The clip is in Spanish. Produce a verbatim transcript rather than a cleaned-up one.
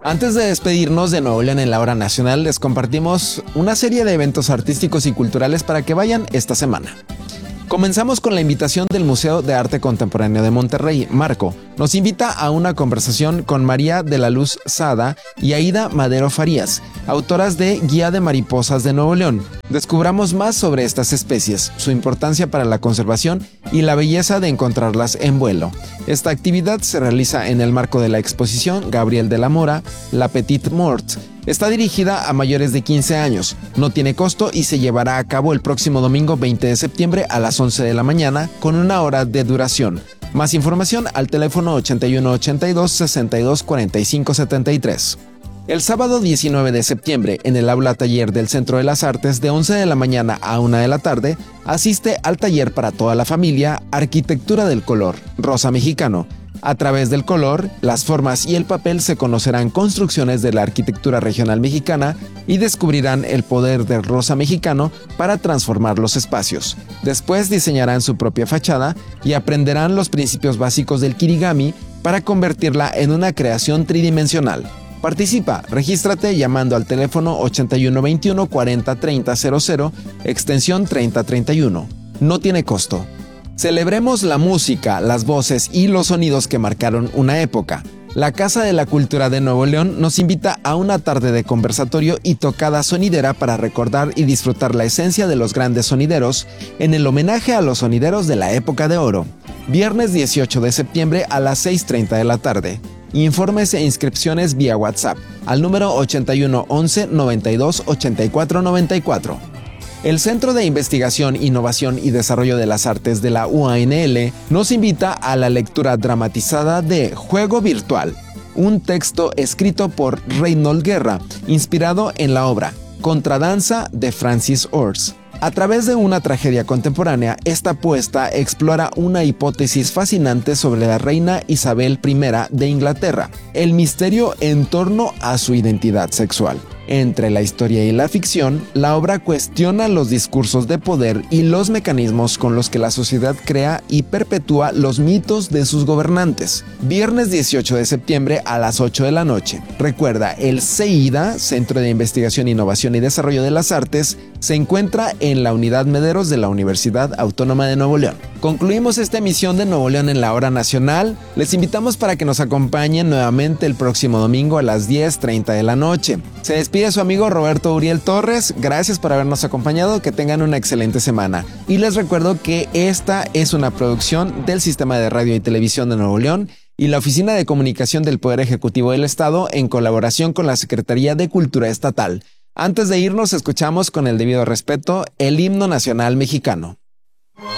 Antes de despedirnos de Nuevo León en la hora nacional, les compartimos una serie de eventos artísticos y culturales para que vayan esta semana. Comenzamos con la invitación del Museo de Arte Contemporáneo de Monterrey. Marco nos invita a una conversación con María de la Luz Sada y Aida Madero Farías, autoras de Guía de Mariposas de Nuevo León. Descubramos más sobre estas especies, su importancia para la conservación y la belleza de encontrarlas en vuelo. Esta actividad se realiza en el marco de la exposición Gabriel de la Mora, La Petite Mort. Está dirigida a mayores de quince años, no tiene costo y se llevará a cabo el próximo domingo veinte de septiembre a las once de la mañana con una hora de duración. Más información al teléfono ochenta y uno ochenta y dos sesenta y dos cuarenta y cinco setenta y tres. El sábado diecinueve de septiembre, en el aula taller del Centro de las Artes, de once de la mañana a una de la tarde, asiste al taller para toda la familia Arquitectura del Color, Rosa Mexicano. A través del color, las formas y el papel se conocerán construcciones de la arquitectura regional mexicana y descubrirán el poder del rosa mexicano para transformar los espacios. Después diseñarán su propia fachada y aprenderán los principios básicos del kirigami para convertirla en una creación tridimensional. Participa, regístrate llamando al teléfono ochenta y uno veintiuno cuarenta treinta cero cero, extensión treinta treinta y uno. No tiene costo. Celebremos la música, las voces y los sonidos que marcaron una época. La Casa de la Cultura de Nuevo León nos invita a una tarde de conversatorio y tocada sonidera para recordar y disfrutar la esencia de los grandes sonideros en el homenaje a los sonideros de la época de oro. Viernes dieciocho de septiembre a las seis treinta de la tarde. Informes e inscripciones vía WhatsApp al número ochenta y uno once noventa y dos ochenta y cuatro noventa y cuatro. El Centro de Investigación, Innovación y Desarrollo de las Artes de la U A N L nos invita a la lectura dramatizada de Juego Virtual, un texto escrito por Reynold Guerra, inspirado en la obra Contradanza de Francis Ors. A través de una tragedia contemporánea, esta puesta explora una hipótesis fascinante sobre la reina Isabel primera de Inglaterra, el misterio en torno a su identidad sexual. Entre la historia y la ficción, la obra cuestiona los discursos de poder y los mecanismos con los que la sociedad crea y perpetúa los mitos de sus gobernantes. Viernes dieciocho de septiembre a las ocho de la noche. Recuerda, el CEIDA, Centro de Investigación, Innovación y Desarrollo de las Artes, se encuentra en la Unidad Mederos de la Universidad Autónoma de Nuevo León. Concluimos esta emisión de Nuevo León en la hora nacional. Les invitamos para que nos acompañen nuevamente el próximo domingo a las diez treinta de la noche. Se despide su amigo Roberto Uriel Torres. Gracias por habernos acompañado. Que tengan una excelente semana. Y les recuerdo que esta es una producción del Sistema de Radio y Televisión de Nuevo León y la Oficina de Comunicación del Poder Ejecutivo del Estado en colaboración con la Secretaría de Cultura Estatal. Antes de irnos, escuchamos con el debido respeto el himno nacional mexicano.